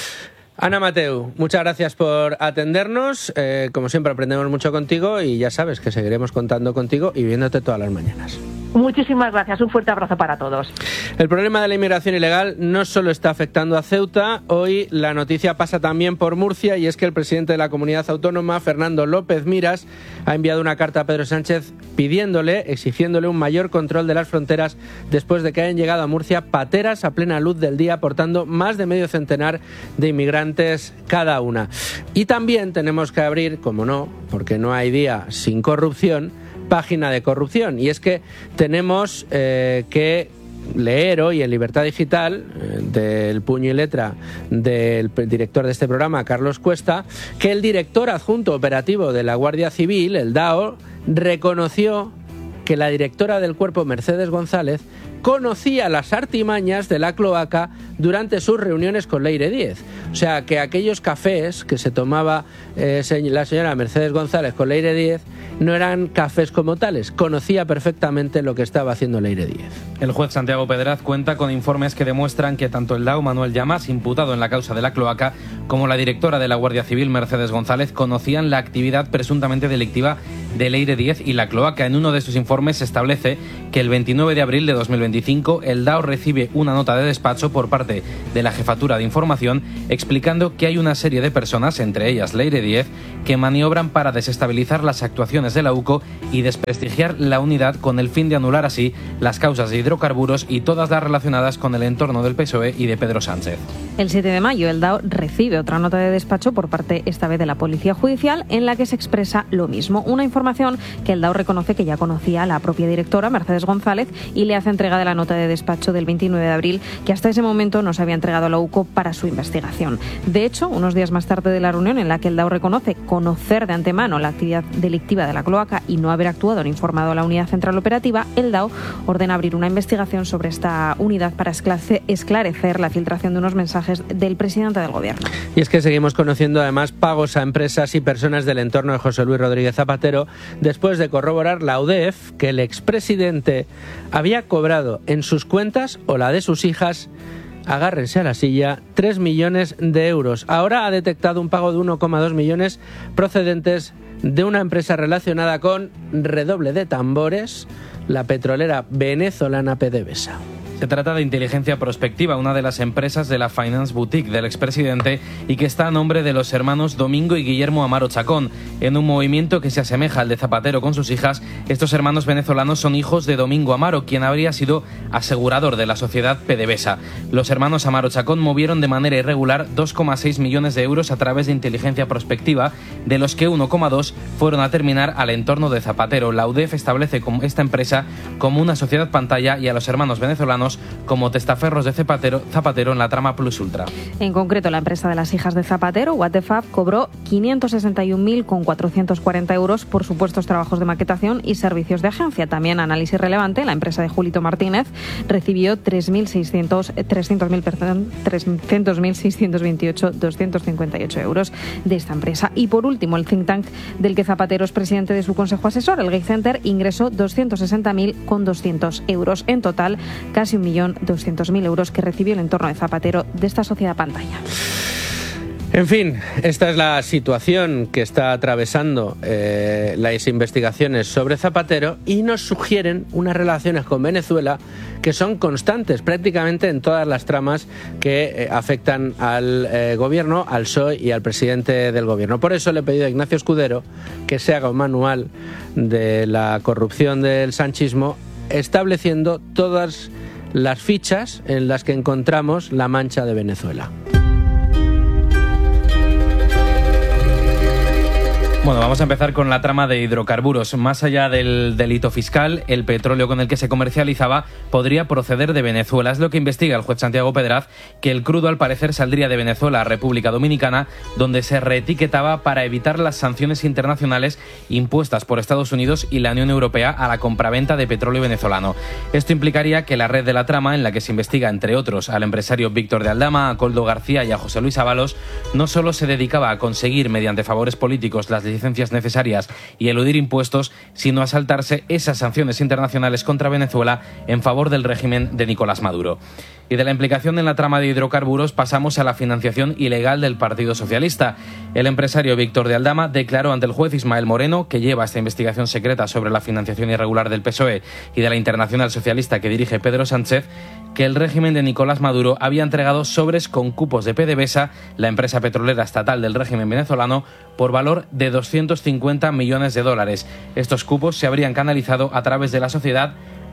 Ana Mateu, muchas gracias por atendernos. Eh, como siempre, aprendemos mucho contigo y ya sabes que seguiremos contando contigo y viéndote todas las mañanas. Muchísimas gracias, un fuerte abrazo para todos. El problema de la inmigración ilegal no solo está afectando a Ceuta, hoy la noticia pasa también por Murcia, y es que el presidente de la comunidad autónoma, Fernando López Miras, ha enviado una carta a Pedro Sánchez pidiéndole, exigiéndole un mayor control de las fronteras después de que hayan llegado a Murcia pateras a plena luz del día, aportando más de medio centenar de inmigrantes cada una. Y también tenemos que abrir, como no, porque no hay día sin corrupción, página de corrupción. Y es que tenemos eh, que leer hoy en Libertad Digital, eh, del puño y letra del director de este programa, Carlos Cuesta, que el director adjunto operativo de la Guardia Civil, el D A O, reconoció que la directora del cuerpo, Mercedes González, conocía las artimañas de la cloaca durante sus reuniones con Leire Díez. O sea, que aquellos cafés que se tomaba eh, la señora Mercedes González con Leire Díez no eran cafés como tales. Conocía perfectamente lo que estaba haciendo Leire Díez. El juez Santiago Pedraz cuenta con informes que demuestran que tanto el D A O Manuel Llamas, imputado en la causa de la cloaca, como la directora de la Guardia Civil, Mercedes González, conocían la actividad presuntamente delictiva de Leire Díez y la cloaca. En uno de sus informes se establece que el veintinueve de abril de dos mil veinticinco el D A O recibe una nota de despacho por parte de la Jefatura de Información explicando que hay una serie de personas, entre ellas Leire Díez, que maniobran para desestabilizar las actuaciones de la U C O y desprestigiar la unidad con el fin de anular así las causas de hidrocarburos y todas las relacionadas con el entorno del P S O E y de Pedro Sánchez. El siete de mayo el D A O recibe otra nota de despacho por parte esta vez de la Policía Judicial en la que se expresa lo mismo, una información que el D A O reconoce que ya conocía a la propia directora, Mercedes González, y le hace entrega de la nota de despacho del veintinueve de abril que hasta ese momento no se había entregado a la U C O para su investigación. De hecho, unos días más tarde de la reunión en la que el D A O reconoce conocer de antemano la actividad delictiva de la cloaca y no haber actuado ni informado a la Unidad Central Operativa, el D A O ordena abrir una investigación sobre esta unidad para esclarecer la filtración de unos mensajes del presidente del Gobierno. Y es que seguimos conociendo además pagos a empresas y personas del entorno de José Luis Rodríguez Zapatero después de corroborar la U D E F que el expresidente había cobrado en sus cuentas o la de sus hijas, agárrense a la silla, tres millones de euros. Ahora ha detectado un pago de uno coma dos millones procedentes de una empresa relacionada con, redoble de tambores, la petrolera venezolana PDVSA. Se trata de Inteligencia Prospectiva, una de las empresas de la Finance Boutique del expresidente y que está a nombre de los hermanos Domingo y Guillermo Amaro Chacón. En un movimiento que se asemeja al de Zapatero con sus hijas, estos hermanos venezolanos son hijos de Domingo Amaro, quien habría sido asegurador de la sociedad PDVSA. Los hermanos Amaro Chacón movieron de manera irregular dos coma seis millones de euros a través de Inteligencia Prospectiva, de los que uno coma dos fueron a terminar al entorno de Zapatero. La U D E F establece esta empresa como una sociedad pantalla y a los hermanos venezolanos como testaferros de Zapatero, Zapatero en la trama Plus Ultra. En concreto, la empresa de las hijas de Zapatero, What the Fab, cobró quinientos sesenta y un mil cuatrocientos cuarenta euros por supuestos trabajos de maquetación y servicios de agencia. También Análisis Relevante, la empresa de Julito Martínez, recibió tres mil seiscientos seiscientos veintiocho doscientos cincuenta y ocho euros de esta empresa. Y por último, el think tank del que Zapatero es presidente de su consejo asesor, el Gay Center, ingresó doscientos sesenta mil con doscientos euros. En total, casi un millón doscientos mil euros que recibió el entorno de Zapatero de esta sociedad pantalla. En fin, esta es la situación que está atravesando eh, las investigaciones sobre Zapatero y nos sugieren unas relaciones con Venezuela que son constantes prácticamente en todas las tramas que eh, afectan al eh, gobierno, al P S O E y al presidente del gobierno. Por eso le he pedido a Ignacio Escudero que se haga un manual de la corrupción del sanchismo estableciendo todas las fichas en las que encontramos la mancha de Venezuela. Bueno, vamos a empezar con la trama de hidrocarburos. Más allá del delito fiscal, el petróleo con el que se comercializaba podría proceder de Venezuela. Es lo que investiga el juez Santiago Pedraz, que el crudo al parecer saldría de Venezuela a República Dominicana, donde se reetiquetaba para evitar las sanciones internacionales impuestas por Estados Unidos y la Unión Europea a la compraventa de petróleo venezolano. Esto implicaría que la red de la trama, en la que se investiga, entre otros, al empresario Víctor de Aldama, a Coldo García y a José Luis Ábalos, no solo se dedicaba a conseguir, mediante favores políticos, las licencias necesarias y eludir impuestos, sino a saltarse esas sanciones internacionales contra Venezuela en favor del régimen de Nicolás Maduro. Y de la implicación en la trama de hidrocarburos pasamos a la financiación ilegal del Partido Socialista. El empresario Víctor de Aldama declaró ante el juez Ismael Moreno, que lleva esta investigación secreta sobre la financiación irregular del P S O E y de la Internacional Socialista que dirige Pedro Sánchez, que el régimen de Nicolás Maduro había entregado sobres con cupos de PDVSA, la empresa petrolera estatal del régimen venezolano, por valor de doscientos cincuenta millones de dólares. Estos cupos se habrían canalizado a través de la sociedad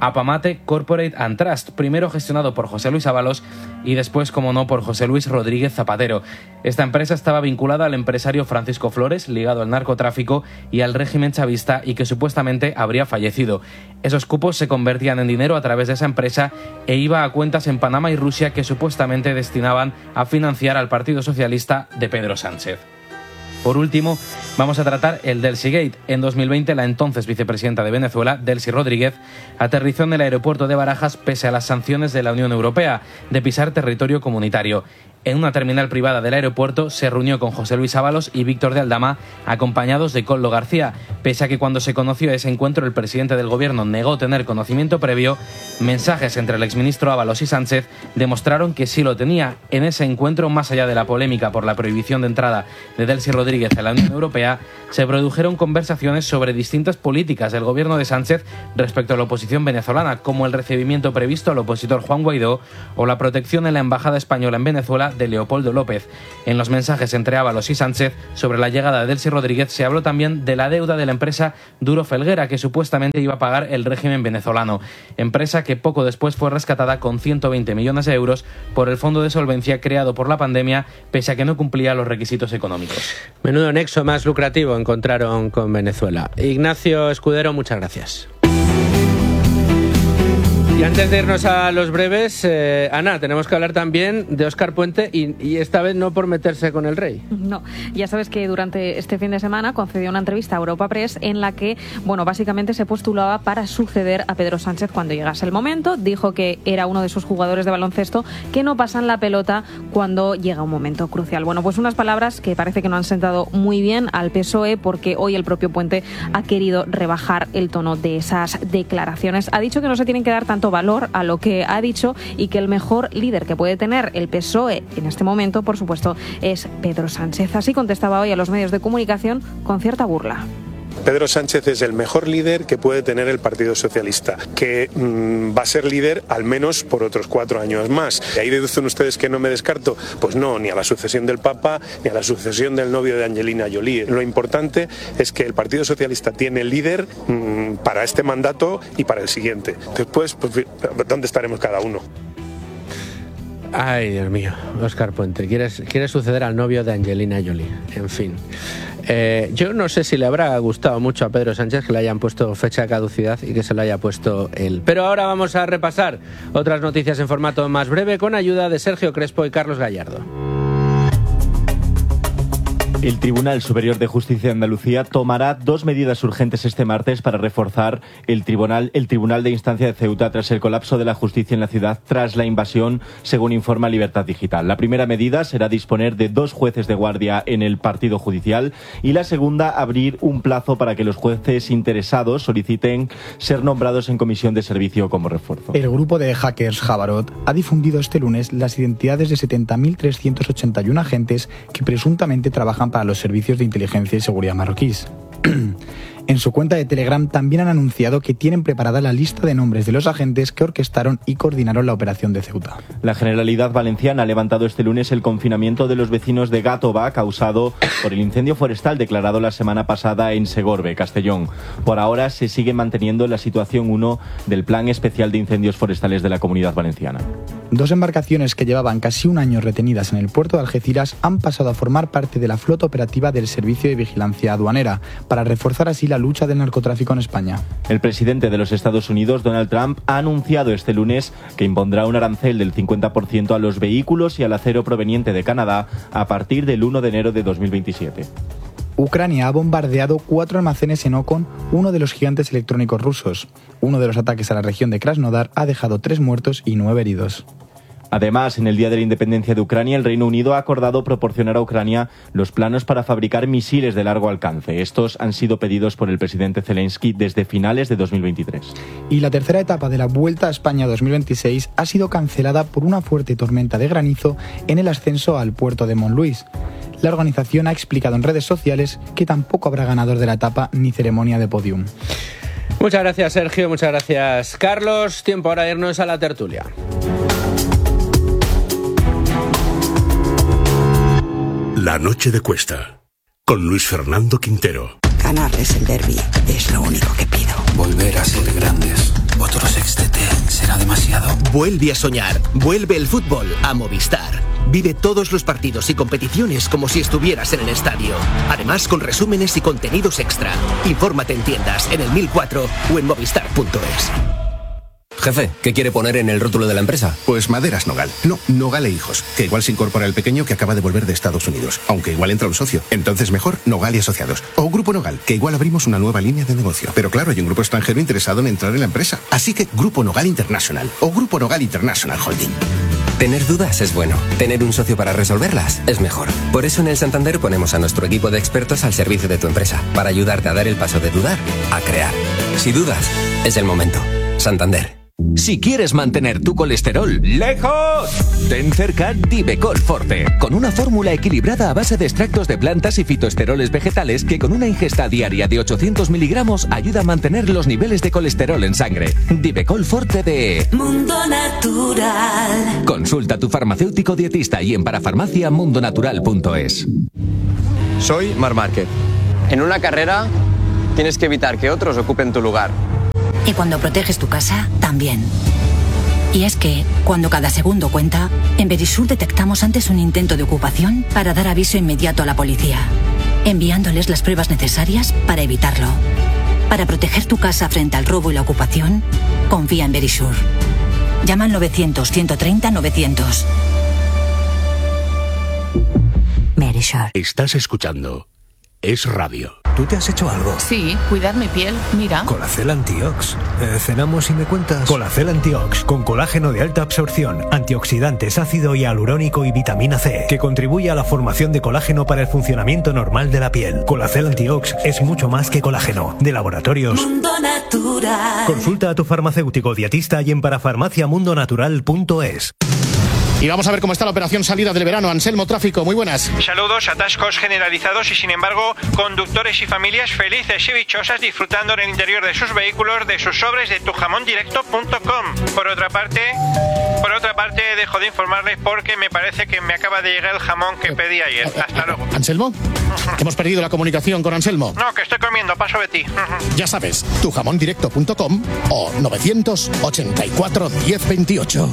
Apamate Corporate and Trust, primero gestionado por José Luis Ábalos y después, como no, por José Luis Rodríguez Zapatero. Esta empresa estaba vinculada al empresario Francisco Flores, ligado al narcotráfico y al régimen chavista, y que supuestamente habría fallecido. Esos cupos se convertían en dinero a través de esa empresa e iba a cuentas en Panamá y Rusia que supuestamente destinaban a financiar al Partido Socialista de Pedro Sánchez. Por último, vamos a tratar el Delcy Gate. En dos mil veinte, la entonces vicepresidenta de Venezuela, Delcy Rodríguez, aterrizó en el aeropuerto de Barajas pese a las sanciones de la Unión Europea de pisar territorio comunitario. En una terminal privada del aeropuerto se reunió con José Luis Ábalos y Víctor de Aldama, acompañados de Coldo García. Pese a que cuando se conoció ese encuentro el presidente del gobierno negó tener conocimiento previo, mensajes entre el exministro Ábalos y Sánchez demostraron que sí lo tenía. En ese encuentro, más allá de la polémica por la prohibición de entrada de Delcy Rodríguez a la Unión Europea, se produjeron conversaciones sobre distintas políticas del gobierno de Sánchez respecto a la oposición venezolana, como el recibimiento previsto al opositor Juan Guaidó o la protección en la embajada española en Venezuela de Leopoldo López. En los mensajes entre Ábalos y Sánchez sobre la llegada de Delcy Rodríguez se habló también de la deuda de la empresa Duro Felguera, que supuestamente iba a pagar el régimen venezolano, empresa que poco después fue rescatada con ciento veinte millones de euros por el fondo de solvencia creado por la pandemia, pese a que no cumplía los requisitos económicos. Menudo nexo más lucrativo encontraron con Venezuela. Ignacio Escudero, muchas gracias. Y antes de irnos a los breves, eh, Ana, tenemos que hablar también de Óscar Puente y, y esta vez no por meterse con el rey. No, ya sabes que durante este fin de semana concedió una entrevista a Europa Press en la que, bueno, básicamente se postulaba para suceder a Pedro Sánchez cuando llegase el momento. Dijo que era uno de sus jugadores de baloncesto que no pasan la pelota cuando llega un momento crucial. Bueno, pues unas palabras que parece que no han sentado muy bien al P S O E, porque hoy el propio Puente ha querido rebajar el tono de esas declaraciones. Ha dicho que no se tienen que dar tanto valor a lo que ha dicho y que el mejor líder que puede tener el P S O E en este momento, por supuesto, es Pedro Sánchez. Así contestaba hoy a los medios de comunicación con cierta burla. Pedro Sánchez es el mejor líder que puede tener el Partido Socialista, que mmm, va a ser líder al menos por otros cuatro años más. ¿Y ahí deducen ustedes que no me descarto? Pues no, ni a la sucesión del Papa, ni a la sucesión del novio de Angelina Jolie. Lo importante es que el Partido Socialista tiene líder mmm, para este mandato y para el siguiente. Después, pues, ¿dónde estaremos cada uno? Ay, Dios mío, Óscar Puente, ¿quieres, quieres suceder al novio de Angelina Jolie? En fin. Eh, yo no sé si le habrá gustado mucho a Pedro Sánchez que le hayan puesto fecha de caducidad y que se lo haya puesto él. Pero ahora vamos a repasar otras noticias en formato más breve con ayuda de Sergio Crespo y Carlos Gallardo. El Tribunal Superior de Justicia de Andalucía tomará dos medidas urgentes este martes para reforzar el tribunal, el Tribunal de Instancia de Ceuta tras el colapso de la justicia en la ciudad tras la invasión, según informa Libertad Digital. La primera medida será disponer de dos jueces de guardia en el partido judicial y la segunda, abrir un plazo para que los jueces interesados soliciten ser nombrados en comisión de servicio como refuerzo. El grupo de hackers Jabarot ha difundido este lunes las identidades de setenta mil trescientos ochenta y uno agentes que presuntamente trabajan para los servicios de inteligencia y seguridad marroquíes. En su cuenta de Telegram también han anunciado que tienen preparada la lista de nombres de los agentes que orquestaron y coordinaron la operación de Ceuta. La Generalidad Valenciana ha levantado este lunes el confinamiento de los vecinos de Gàtova causado por el incendio forestal declarado la semana pasada en Segorbe, Castellón. Por ahora se sigue manteniendo la situación uno del Plan Especial de Incendios Forestales de la Comunidad Valenciana. Dos embarcaciones que llevaban casi un año retenidas en el puerto de Algeciras han pasado a formar parte de la flota operativa del Servicio de Vigilancia Aduanera, para reforzar así la lucha del narcotráfico en España. El presidente de los Estados Unidos, Donald Trump, ha anunciado este lunes que impondrá un arancel del cincuenta por ciento a los vehículos y al acero proveniente de Canadá a partir del uno de enero de dos mil veintisiete. Ucrania ha bombardeado cuatro almacenes en Okon, uno de los gigantes electrónicos rusos. Uno de los ataques a la región de Krasnodar ha dejado tres muertos y nueve heridos. Además, en el Día de la Independencia de Ucrania, el Reino Unido ha acordado proporcionar a Ucrania los planos para fabricar misiles de largo alcance. Estos han sido pedidos por el presidente Zelensky desde finales de dos mil veintitrés. Y la tercera etapa de la Vuelta a España dos mil veintiséis ha sido cancelada por una fuerte tormenta de granizo en el ascenso al puerto de Montluís. La organización ha explicado en redes sociales que tampoco habrá ganador de la etapa ni ceremonia de podium. Muchas gracias, Sergio. Muchas gracias, Carlos. Tiempo ahora de irnos a la tertulia. La noche de Cuesta, con Luis Fernando Quintero. Ganarles el derbi es lo único que pido. Volver a ser grandes. Otros extremos. Vuelve a soñar, vuelve el fútbol a Movistar. Vive todos los partidos y competiciones como si estuvieras en el estadio. Además, con resúmenes y contenidos extra. Infórmate en tiendas, en el mil cuatro o en movistar punto es. Jefe, ¿qué quiere poner en el rótulo de la empresa? Pues Maderas Nogal. No, Nogal e Hijos. Que igual se incorpora el pequeño que acaba de volver de Estados Unidos. Aunque igual entra un socio. Entonces mejor Nogal y Asociados. O Grupo Nogal, que igual abrimos una nueva línea de negocio. Pero claro, hay un grupo extranjero interesado en entrar en la empresa. Así que Grupo Nogal International. O Grupo Nogal International Holding. Tener dudas es bueno. Tener un socio para resolverlas es mejor. Por eso en el Santander ponemos a nuestro equipo de expertos al servicio de tu empresa. Para ayudarte a dar el paso de dudar a crear. Si dudas, es el momento. Santander. Si quieres mantener tu colesterol lejos, ten cerca Divecol Forte, con una fórmula equilibrada a base de extractos de plantas y fitoesteroles vegetales que con una ingesta diaria de ochocientos miligramos ayuda a mantener los niveles de colesterol en sangre. Divecol Forte de Mundo Natural. Consulta a tu farmacéutico dietista y en parafarmacia mundonatural punto es. Soy Mar Márquez. En una carrera tienes que evitar que otros ocupen tu lugar. Y cuando proteges tu casa, también. Y es que, cuando cada segundo cuenta, en Verisur detectamos antes un intento de ocupación para dar aviso inmediato a la policía, enviándoles las pruebas necesarias para evitarlo. Para proteger tu casa frente al robo y la ocupación, confía en Verisur. Llama al novecientos, ciento treinta, novecientos. Verisur. Estás escuchando Es Radio. ¿Tú te has hecho algo? Sí, cuidar mi piel, mira. Colacel Antiox. Eh, ¿Cenamos y me cuentas? Colacel Antiox, con colágeno de alta absorción, antioxidantes, ácido hialurónico y vitamina C, que contribuye a la formación de colágeno para el funcionamiento normal de la piel. Colacel Antiox es mucho más que colágeno. De Laboratorios Mundo Natural. Consulta a tu farmacéutico dietista y en parafarmacia mundo natural punto es. Y vamos a ver cómo está la operación salida del verano. Anselmo Tráfico, muy buenas. Saludos, atascos generalizados y sin embargo conductores y familias felices y dichosas disfrutando en el interior de sus vehículos de sus sobres de tu jamón directo punto com. Por otra parte, por otra parte dejo de informarles porque me parece que me acaba de llegar el jamón que pedí ayer. Hasta luego. ¿Anselmo? Hemos perdido la comunicación con Anselmo. No, que estoy comiendo, paso de ti. Ya sabes, tu jamón directo punto com o novecientos ochenta y cuatro, diez veintiocho.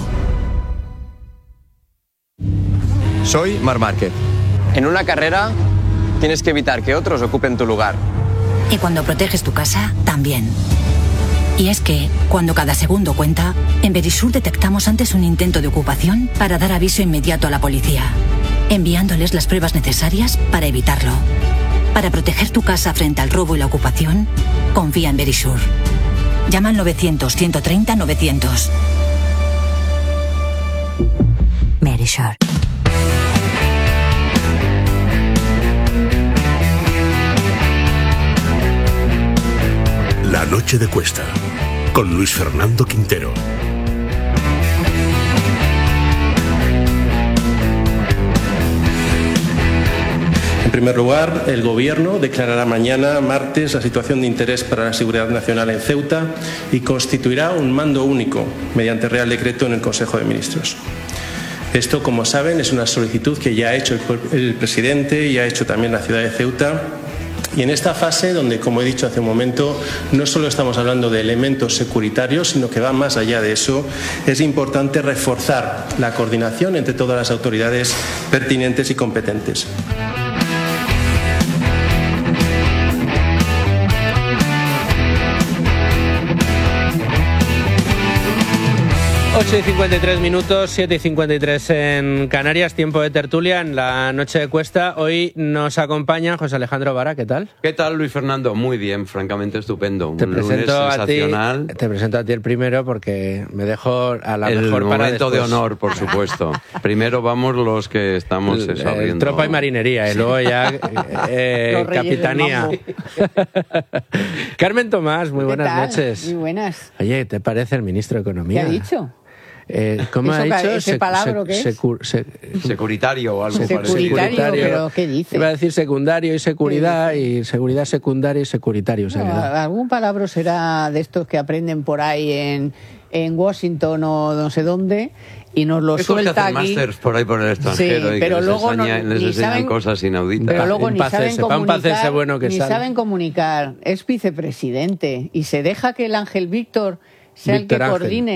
Soy Mar Márquez. En una carrera tienes que evitar que otros ocupen tu lugar. Y cuando proteges tu casa, también. Y es que, cuando cada segundo cuenta, en Verisur detectamos antes un intento de ocupación para dar aviso inmediato a la policía, enviándoles las pruebas necesarias para evitarlo. Para proteger tu casa frente al robo y la ocupación, confía en Verisur. Llama al novecientos, ciento treinta, novecientos. Verisur. La noche de Cuesta, con Luis Fernando Quintero. En primer lugar, el Gobierno declarará mañana, martes, la situación de interés para la seguridad nacional en Ceuta y constituirá un mando único mediante Real Decreto en el Consejo de Ministros. Esto, como saben, es una solicitud que ya ha hecho el, el presidente y ha hecho también la ciudad de Ceuta. Y en esta fase, donde, como he dicho hace un momento, no solo estamos hablando de elementos securitarios, sino que va más allá de eso, es importante reforzar la coordinación entre todas las autoridades pertinentes y competentes. ocho y cincuenta y tres minutos, siete y cincuenta y tres en Canarias, tiempo de tertulia en la noche de Cuesta. Hoy nos acompaña José Alejandro Vara, ¿qué tal? ¿Qué tal, Luis Fernando? Muy bien, francamente estupendo. Te Un presento lunes a ti, sensacional. te presento a ti el primero porque me dejo a la el mejor para momento después. de honor, por supuesto. Primero vamos los que estamos El- eso, el abriendo. tropa y marinería y luego ya eh, Los reyes del capitanía. mambo. Carmen Tomás, muy ¿Qué buenas tal? noches. Muy buenas. Oye, ¿te parece el ministro de ¿Qué Economía? ha dicho? Eh, ¿Cómo ¿Eso ha que- dicho? ese Sec- palabra sec- qué es? secur- sec- Securitario o algo parecido. Securitario, pero ¿qué dice? Iba a decir secundario y seguridad, y seguridad secundaria y securitario. se ha No, quedado. algún palabra será de estos que aprenden por ahí en, en Washington o no sé dónde y nos lo Estos que suelta hacen aquí. másters por ahí por el extranjero Sí, y pero que les luego no- enseñan, les ni enseñan saben- cosas inauditas. Pero luego ni saben comunicar, bueno que ni sale. saben comunicar. Es vicepresidente y se deja que el Ángel Víctor sea Víctor el que Ángel. coordine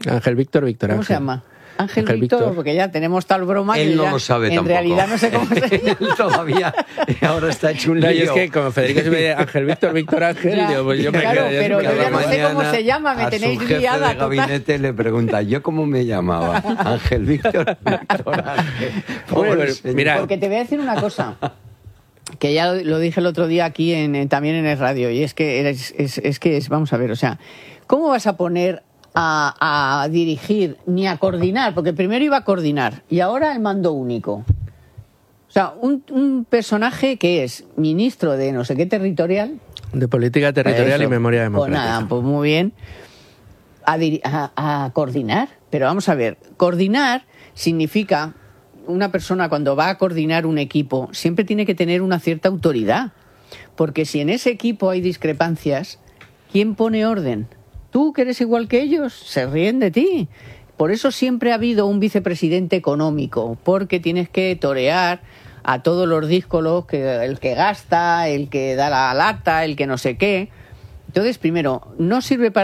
Ángel Víctor, Víctor ¿Cómo Ángel. se llama? Ángel, Ángel Víctor, Víctor. porque ya tenemos tal broma Él que no ya lo sabe en tampoco. realidad no sé cómo se llama. Él todavía ahora está hecho un No, lío. y es que como Federico se me dice Ángel Víctor, Víctor Ángel, Ya, digo, pues yo me claro, quedo. pero yo ya no sé cómo se llama, me a tenéis su jefe liada, de total. gabinete le pregunta, ¿yo cómo me llamaba? Ángel Víctor, Víctor Ángel. Pobre Bueno, pues, señor. mira, Porque te voy a decir una cosa, que ya lo, lo dije el otro día aquí en, en- también en el radio, y es que es, es, es que es, vamos a ver, o sea, ¿cómo vas a poner a, a dirigir ni a coordinar? Porque primero iba a coordinar y ahora el mando único. O sea, un, un personaje que es ministro de no sé qué territorial. de política territorial Eso. y memoria Pues democrática. nada, pues muy bien. A, diri- a- a coordinar. Pero vamos a ver, coordinar significa, una persona cuando va a coordinar un equipo siempre tiene que tener una cierta autoridad. Porque si en ese equipo hay discrepancias, ¿quién pone orden? Tú, que eres igual que ellos, se ríen de ti. Por eso siempre ha habido un vicepresidente económico, porque tienes que torear a todos los díscolos, que el que gasta, el que da la lata, el que no sé qué. Entonces, primero, no sirve para